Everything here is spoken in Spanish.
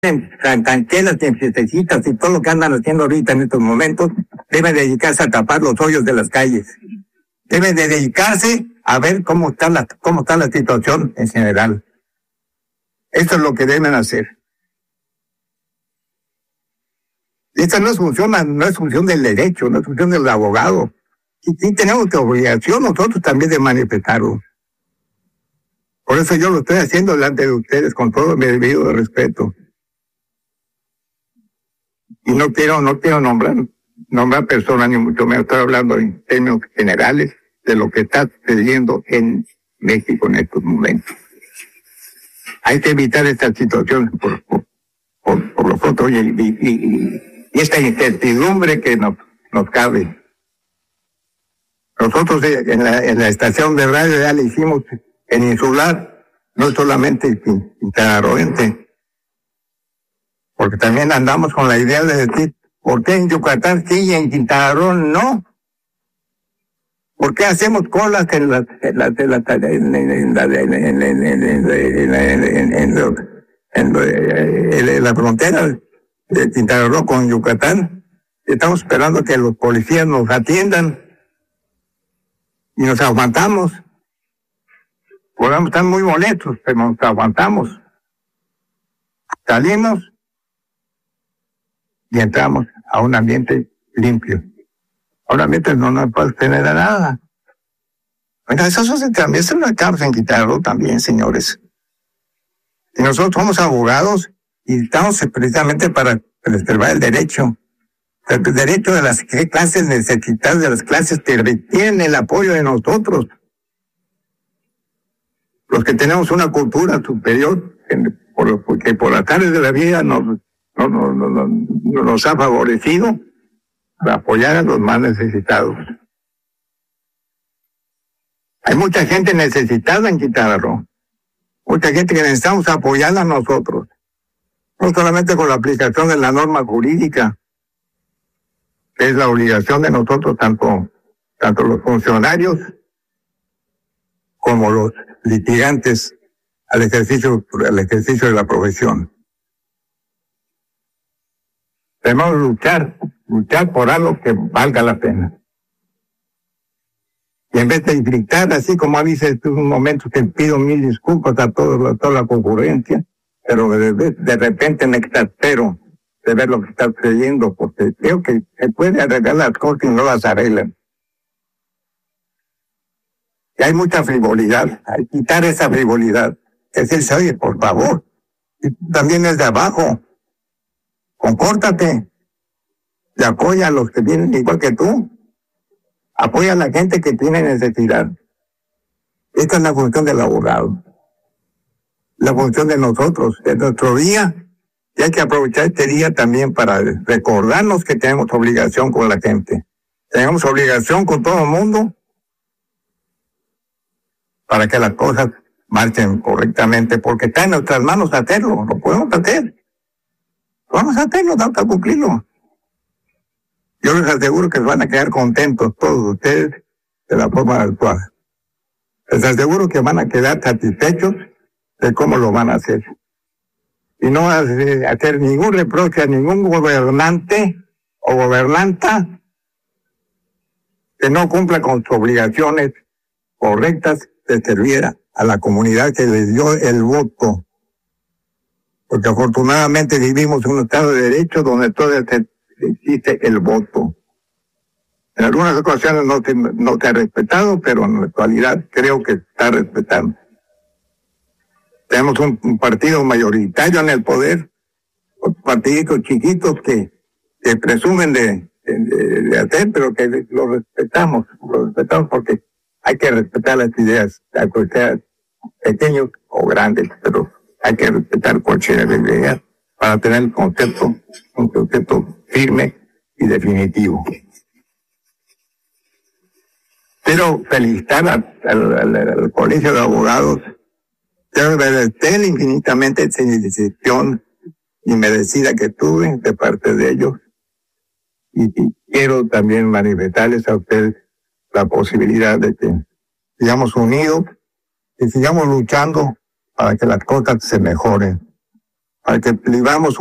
tanquelas, necesitas y todo lo que andan haciendo ahorita en estos momentos, deben dedicarse a tapar los hoyos de las calles. Deben de dedicarse a ver cómo está la situación en general. Esto es lo que deben hacer. Esta no es función del derecho, no es función del abogado. Y tenemos que obligación nosotros también de manifestarlo. Por eso yo lo estoy haciendo delante de ustedes con todo mi debido respeto. Y no quiero nombrar personas, ni mucho menos. Estoy hablando en términos generales de lo que está sucediendo en México en estos momentos. Hay que evitar esta situación por lo pronto y esta incertidumbre que nos cabe. Nosotros en la estación de radio ya le hicimos en Insular, no solamente quintanarroense, porque también andamos con la idea de decir, ¿por qué en Yucatán sí y en Quintana Roo no? ¿Por qué hacemos colas en la frontera de Quintana Roo con Yucatán? Estamos esperando que los policías nos atiendan y nos aguantamos. Podemos estar muy molestos, pero nos aguantamos. Salimos y entramos a un ambiente limpio. A un ambiente no nos puede tener a nada. Bueno, eso también es una causa en Quintana Roo también, señores. Y nosotros somos abogados y estamos precisamente para preservar el derecho. El derecho de las clases necesitadas, de las clases que requieren el apoyo de nosotros. Los que tenemos una cultura superior, porque por las tardes de la vida nos ha favorecido para apoyar a los más necesitados. Hay mucha gente necesitada en Quintana Roo. Mucha gente que necesitamos apoyar a nosotros. No solamente con la aplicación de la norma jurídica, que es la obligación de nosotros, tanto los funcionarios como los litigantes al ejercicio de la profesión. Debemos luchar por algo que valga la pena. Y en vez de gritar, así como dice en un momento que pido mil disculpas a toda la concurrencia, pero de repente me exaspero de ver lo que está sucediendo, porque creo que se puede arreglar las cosas y no las arreglan. Y hay mucha frivolidad, hay que quitar esa frivolidad. Es decir, oye, por favor, y también es de abajo, compórtate, y apoya a los que vienen igual que tú, apoya a la gente que tiene necesidad. Esta es la función del abogado, la función de nosotros, de nuestro día, y hay que aprovechar este día también para recordarnos que tenemos obligación con la gente, tenemos obligación con todo el mundo, para que las cosas marchen correctamente, porque está en nuestras manos hacerlo, lo podemos hacer. Vamos a hacerlo, vamos a cumplirlo. Yo les aseguro que se van a quedar contentos todos ustedes de la forma actual. Les aseguro que van a quedar satisfechos de cómo lo van a hacer. Y no hacer ningún reproche a ningún gobernante o gobernanta que no cumpla con sus obligaciones correctas de servir a la comunidad que les dio el voto. Porque afortunadamente vivimos en un estado de derecho donde todavía existe el voto. En algunas ocasiones no se ha respetado, pero en la actualidad creo que está respetando. Tenemos un partido mayoritario en el poder, partiditos chiquitos que presumen de hacer, pero que lo respetamos porque hay que respetar las ideas, sean pequeños o grandes, pero hay que respetar cualquier idea para tener un concepto firme y definitivo. Quiero felicitar al Colegio de Abogados. Quiero agradecer infinitamente esa decisión inmerecida que tuve de parte de ellos. Y quiero también manifestarles a ustedes la posibilidad de que sigamos unidos y sigamos luchando para que las cosas se mejoren. para que vivamos